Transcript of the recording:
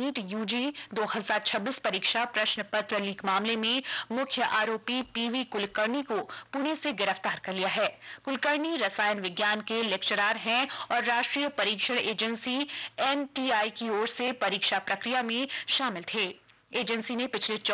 NEET UG 2026 परीक्षा प्रश्न पत्र लीक मामले में मुख्य आरोपी पीवी कुलकर्णी को पुणे से गिरफ्तार कर लिया है। कुलकर्णी रसायन विज्ञान के लेक्चरर हैं और राष्ट्रीय परीक्षण एजेंसी एनटीआई की ओर से परीक्षा प्रक्रिया में शामिल थे। एजेंसी ने पिछले